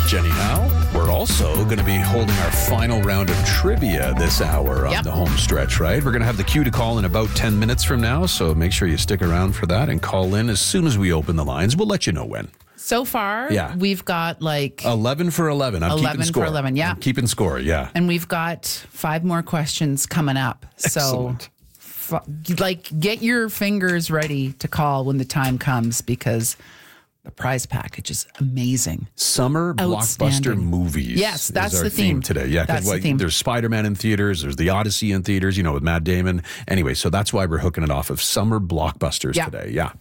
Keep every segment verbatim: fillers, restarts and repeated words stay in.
Jenny Howe. We're also going to be holding our final round of trivia this hour on Yep. the home stretch, right? We're going to have the cue to call in about ten minutes from now, so make sure you stick around for that and call in as soon as we open the lines. We'll let you know when. So far, Yeah. we've got like eleven for eleven. I'm eleven keeping score. for eleven, yeah. I'm keeping score, yeah. And we've got five more questions coming up. Excellent. So, f- like, get your fingers ready to call when the time comes because the prize package is amazing. Summer blockbuster Outstanding. movies. Yes, that's is our the theme. today. Yeah, That's the like, theme. there's Spider-Man in theaters. There's the Odyssey in theaters. You know, with Matt Damon. Anyway, so that's why we're hooking it off of summer blockbusters Yeah. today. Yeah.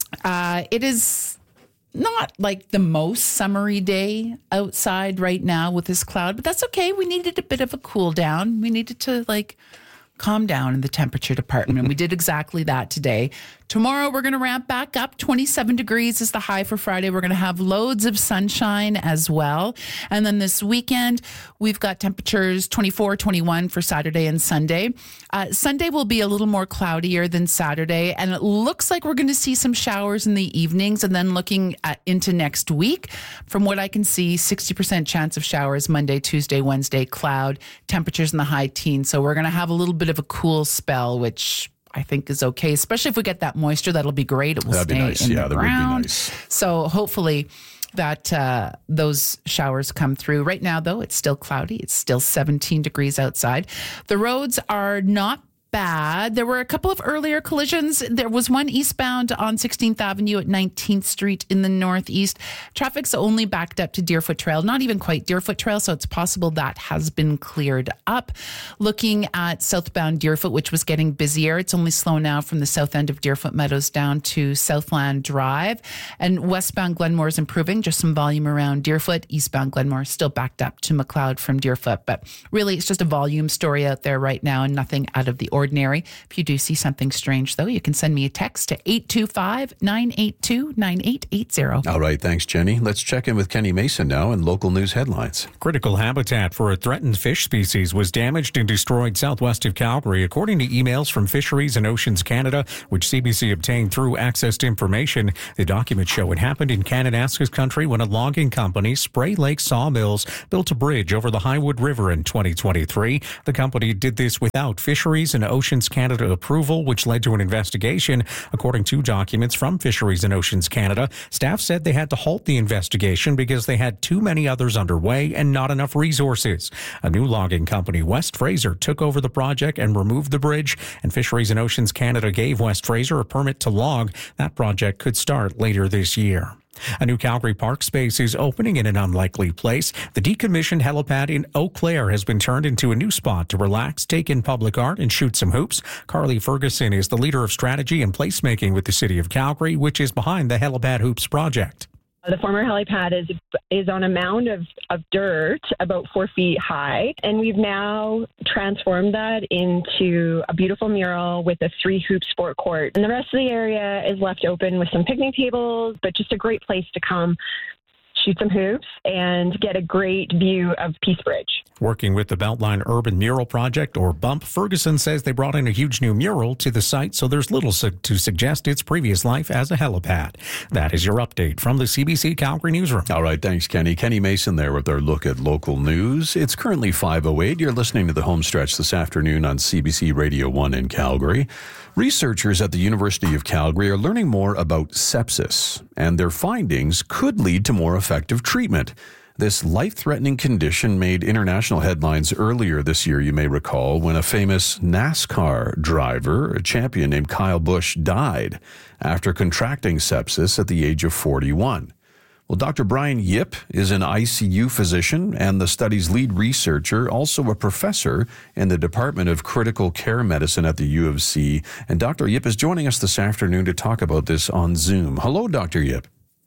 Uh, it is not like the most summery day outside right now with this cloud, but that's okay. We needed a bit of a cool down. We needed to like calm down in the temperature department. And we did exactly that today. Tomorrow, we're going to ramp back up. twenty-seven degrees is the high for Friday. We're going to have loads of sunshine as well. And then this weekend, we've got temperatures twenty-four, twenty-one for Saturday and Sunday. Uh, Sunday will be a little more cloudier than Saturday. And it looks like we're going to see some showers in the evenings. And then looking at, into next week, from what I can see, sixty percent chance of showers Monday, Tuesday, Wednesday, cloud, temperatures in the high teens. So we're going to have a little bit of a cool spell, which I think is okay, especially if we get that moisture. That'll be great. It will That'd be stay nice. in Yeah, the that would be ground. nice. So hopefully that uh, those showers come through. Right now, though, it's still cloudy. It's still seventeen degrees outside. The roads are not bad. There were a couple of earlier collisions. There was one eastbound on sixteenth Avenue at nineteenth Street in the northeast. Traffic's only backed up to Deerfoot Trail, not even quite Deerfoot Trail, so it's possible that has been cleared up. Looking at southbound Deerfoot, which was getting busier, it's only slow now from the south end of Deerfoot Meadows down to Southland Drive. And westbound Glenmore is improving, just some volume around Deerfoot. Eastbound Glenmore is still backed up to McLeod from Deerfoot. But really, it's just a volume story out there right now and nothing out of the ordinary. Ordinary. If you do see something strange, though, you can send me a text to eight two five, nine eight two, nine eight eight zero. All right. Thanks, Jenny. Let's check in with Kenny Mason now and local news headlines. Critical habitat for a threatened fish species was damaged and destroyed southwest of Calgary, according to emails from Fisheries and Oceans Canada, which C B C obtained through Access to Information. The documents show it happened in Kananaskis country when a logging company, Spray Lake Sawmills, built a bridge over the Highwood River in twenty twenty-three. The company did this without Fisheries and Oceans Canada approval, which led to an investigation. According to documents from Fisheries and Oceans Canada, staff said they had to halt the investigation because they had too many others underway and not enough resources. A new logging company, West Fraser, took over the project and removed the bridge, and Fisheries and Oceans Canada gave West Fraser a permit to log. That project could start later this year. A new Calgary park space is opening in an unlikely place. The decommissioned helipad in Eau Claire has been turned into a new spot to relax, take in public art, and shoot some hoops. Carly Ferguson is the leader of strategy and placemaking with the City of Calgary, which is behind the Helipad Hoops project. The former helipad is is on a mound of, of dirt about four feet high, and we've now transformed that into a beautiful mural with a three-hoop sport court. And the rest of the area is left open with some picnic tables, but just a great place to come shoot some hoops and get a great view of Peace Bridge. Working with the Beltline Urban Mural Project, or BUMP, Ferguson says they brought in a huge new mural to the site, so there's little su- to suggest its previous life as a helipad. That is your update from the C B C Calgary Newsroom. All right, thanks, Kenny. Kenny Mason there with our look at local news. It's currently five oh eight. You're listening to the Home Stretch this afternoon on C B C Radio one in Calgary. Researchers at the University of Calgary are learning more about sepsis, and their findings could lead to more effective treatment. This life-threatening condition made international headlines earlier this year, you may recall, when a famous NASCAR driver, a champion named Kyle Busch, died after contracting sepsis at the age of forty-one. Well, Doctor Brian Yip is an I C U physician and the study's lead researcher, also a professor in the Department of Critical Care Medicine at the U of C. And Doctor Yip is joining us this afternoon to talk about this on Zoom. Hello, Doctor Yip.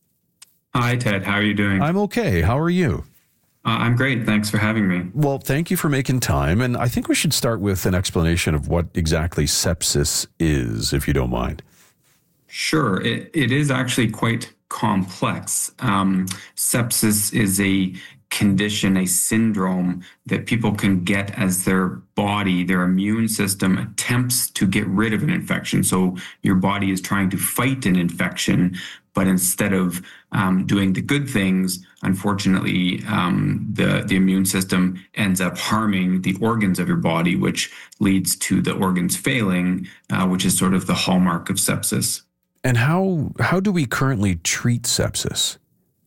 Hi, Ted. How are you doing? I'm okay. How are you? Uh, I'm great. Thanks for having me. Well, thank you for making time. And I think we should start with an explanation of what exactly sepsis is, if you don't mind. Sure. It, it is actually quite complex. Um, sepsis is a condition, a syndrome that people can get as their body, their immune system attempts to get rid of an infection. So your body is trying to fight an infection, But instead of um, doing the good things, unfortunately, um, the, the immune system ends up harming the organs of your body, which leads to the organs failing, uh, which is sort of the hallmark of sepsis. And how how do we currently treat sepsis?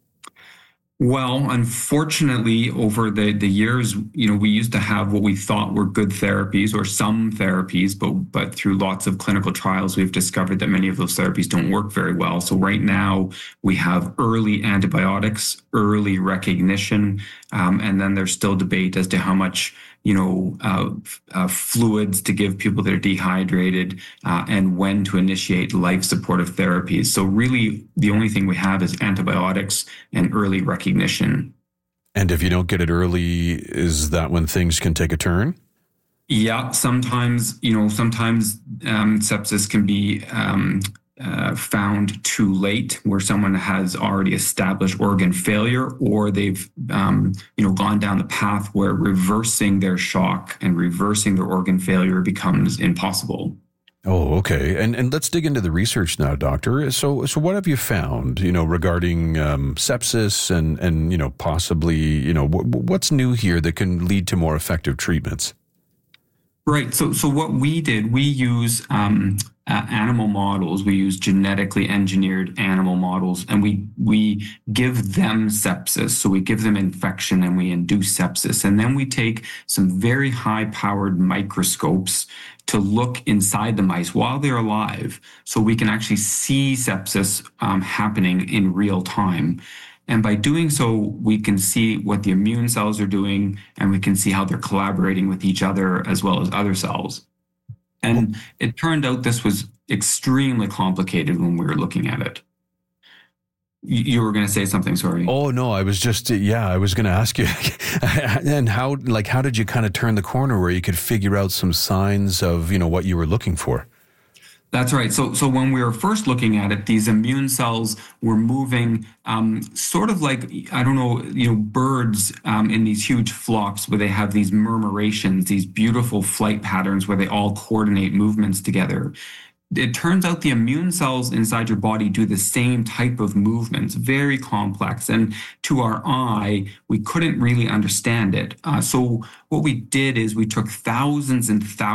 Well, unfortunately, over the, the years, you know, we used to have what we thought were good therapies or some therapies, but but through lots of clinical trials, we've discovered that many of those therapies don't work very well. So right now we have early antibiotics, early recognition, um, and then there's still debate as to how much, you know, uh, uh, fluids to give people that are dehydrated, uh, and when to initiate life supportive therapies. So really, the only thing we have is antibiotics and early recognition. And if you don't get it early, is that when things can take a turn? Yeah, sometimes, you know, sometimes um, sepsis can be um, uh, found too late, where someone has already established organ failure, or they've, um, you know, gone down the path where reversing their shock and reversing their organ failure becomes impossible. Oh, okay. And and let's dig into the research now, Doctor. So so what have you found, you know, regarding um, sepsis and and you know possibly you know w- what's new here that can lead to more effective treatments? Right. So so what we did, we use um, uh, animal models. We use genetically engineered animal models, and we we give them sepsis. So we give them infection and we induce sepsis. And then we take some very high-powered microscopes to look inside the mice while they're alive, so we can actually see sepsis um, happening in real time. And by doing so, we can see what the immune cells are doing, and we can see how they're collaborating with each other as well as other cells. And it turned out this was extremely complicated when we were looking at it. You were going to say something, sorry. Oh, no, I was just, yeah, I was going to ask you. And how, like, how did you kind of turn the corner where you could figure out some signs of, you know, what you were looking for? That's right. So, so when we were first looking at it, these immune cells were moving um, sort of like, I don't know, you know, birds um, in these huge flocks where they have these murmurations, these beautiful flight patterns where they all coordinate movements together. It turns out the immune cells inside your body do the same type of movements, very complex. And to our eye, we couldn't really understand it. Uh, so what we did is we took thousands and thousands